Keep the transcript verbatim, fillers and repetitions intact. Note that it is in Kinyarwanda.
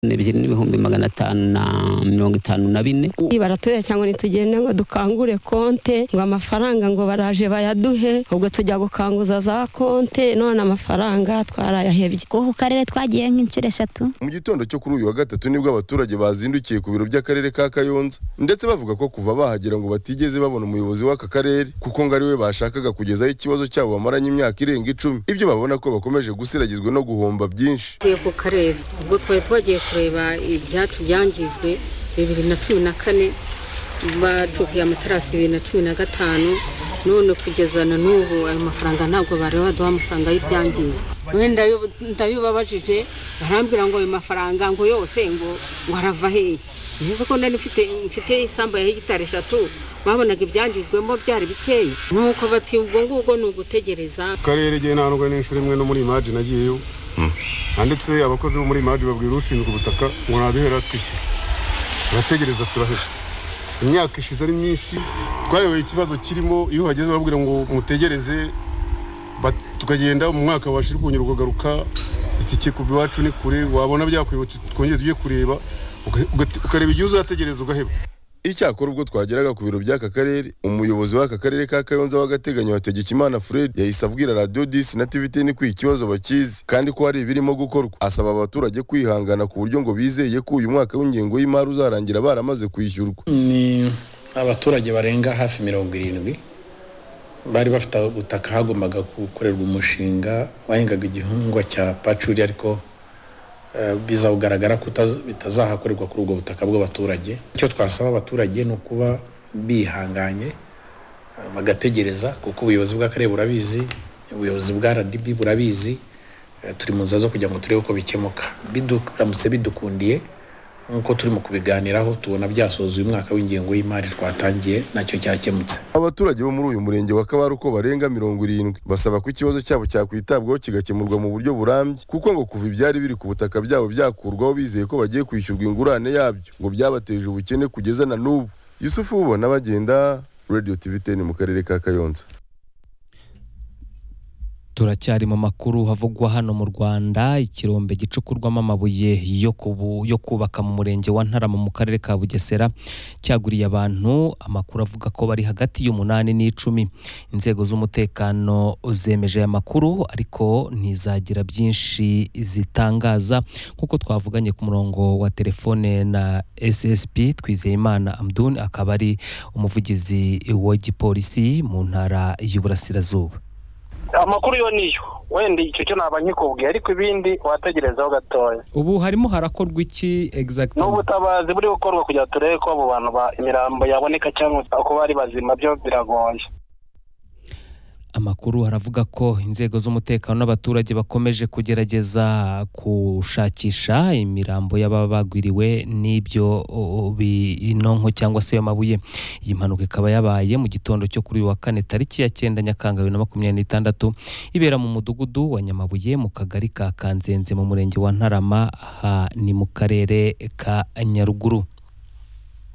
ebyiri n'ibihumbi magana atanu na mirongo itanu na bine. Baratuye cyangwa nitugende ngo dukangure konte ngo amafaranga ngo baraje bayaduhe, ubwo tujya gukanguza za konte none amafaranga twarayahebye. Ko ku karere twagiye nk'inshuro eshatu. Mu gitondo cyo kuri uyu wa gatatu nibwo abaturage bazindukiye ku biro by'akarere ka Kayonza, ndetse bavuga ko kuva bahagera ngo batigeze babona umuyobozi w'aka karere kuko ngo ari we bashakaga kugezaho ikibazo cyabo bamaranye imyaka irenga icumi. Ibyo babona ko bakomeje gusiragizwa no guhomba byinshi. Ku karere ubwo twari twagiye kureba ibyacu byangizwe bibiri na cumi na kane, bacukuye amaterasi bibiri na cumi na gatanu, none kugeza na n'ubu ayo mafaranga ntabwo bari baduha amafaranga y'ibyangiwe. Wenda ndabibabajije barambwira ngo ayo mafaranga ngo yose ngo warava hehe. Nise ko ndani mfite mfite isamba ya hegitari eshatu, babonaga ibyangijwemo byari bikeya, nuko bati ubwo ngubwo ni ugutegereza. Karere je ntango n'inshuro imwe no muri image nagiyeyo, handitse abakozi bo muri image babwira ushinzwe ubutaka ngo nabihera twishyura, bategereza turahera. Imyaka ishize ari myinshi, twayoboye ikibazo kirimo iyo hageze babwira ngo mutegereze, tukagenda mu mwaka washira kunyura ukagaruka, iki kuva iwacu ni kure, wabona byakwibutse twongeye tujye kureba ukareba igihe uzategereza ugaheba. Icyakora ubwo twageraga ku biro by'aka karere, umuyobozi w'aka karere ka Kayonza w'agateganyo Hategekimana Fred yahise abwira Radio dix na T V ten ko ikibazo bakizi kandi ko hari ibirimo gukorwa. Asaba abaturage kwihangana ku buryo ngo bizeye ko uyu mwaka w'ingengo y'imari uzarangira baramaze kwishyurwa. Ni abaturage barenga hafi mirongo irindwi bari bafite ubutaka hagombaga gukorerwa umushinga wahingaga igihingwa cya pacuri, ariko biza kugaragara ko bitazahakorerwa kuri ubwo butaka bw'abaturage. Icyo twasaba abaturage ni ukuba bihanganye bagategereza, kuko ubuyobozi bw'akarere burabizi, ubuyobozi bwa R D B burabizi, turi mu nzira zo kugira ngo turebe uko bikemuka. Biduramutse bidukundiye nkuko turimo kubiganiraho, tubona byasoza uyu mwaka w'ingengo y'imari twatangiye nacyo cyakemutse. Abaturage bo muri uyu murenge wa Kabare uko barenga mirongo irindwi basaba ko ikibazo cyabo cyakwitabwaho kigakemurwa mu buryo burambye, kuko ngo kuva ibyari biri ku butaka byabo byakurwaho bizeye ko bagiye kwishyurwa ingurane yabyo ngo byabateje ubukene kugeza na n'ubu. Yusufu ubona bagenda, Radio T V ten mu karere ka Kayonza. Turacyari mu makuru havugwa hano mu Rwanda. Ikirombe gicukurwamo amabuye yo kubu yo kubaka mu murenge wa Ntarama mu karere ka Bugesera cyaguriye abantu. Amakuru avuga ko bari hagati y'umunani n'icumi. Inzego z'umutekano zemeje aya makuru ariko ntizagira byinshi zitangaza, kuko twavuganye ku murongo wa telefone na S S P Twizeyimana Amdun, akaba ari umuvugizi wa gipolisi mu ntara y'Uburasirazuba. Amakuru yo niyo wenda icyo cyo nabanyikubwiye, ariko ibindi wategerezaho gatoya. Ubu harimo harakorwa iki exactly? N'ubutabazi buri gukorwa kugira turebe ko abo bantu ba imirambo yaboneka cyangwa uko bari bazima, byo biragoye. Amakuru haravuga ko inzego z'umutekano n'abaturage bakomeje kugerageza kushakisha imirambo y'ababagwiriwe n'ibyo binonko cyangwa se amabuye. Iyi mpanuka ikaba yabaye mu gitondo cyo kuri wa kane tariki ya cyenda Nyakanga bibiri na makumyabiri n'itandatu, ibera mu mudugudu wa Nyamabuye mu kagari ka Kanzenze mu murenge wa Ntarama, aha ni mu karere ka Nyaruguru.